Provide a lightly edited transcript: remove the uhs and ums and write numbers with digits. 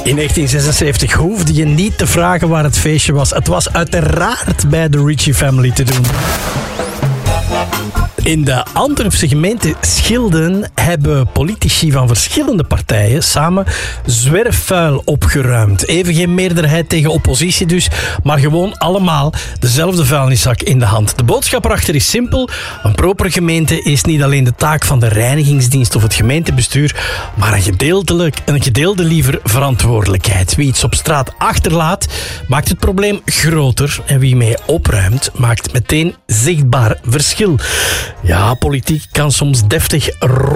In 1976 hoefde je niet te vragen waar het feestje was. Het was uiteraard bij de Ritchie Family te doen. In de Antwerpse gemeente Schilden hebben politici van verschillende partijen samen zwerfvuil opgeruimd. Even geen meerderheid tegen oppositie dus, maar gewoon allemaal dezelfde vuilniszak in de hand. De boodschap erachter is simpel. Een propere gemeente is niet alleen de taak van de reinigingsdienst of het gemeentebestuur, maar een gedeelde liever verantwoordelijkheid. Wie iets op straat achterlaat, maakt het probleem groter. En wie mee opruimt, maakt meteen zichtbaar verschil. Ja, politiek kan soms deftig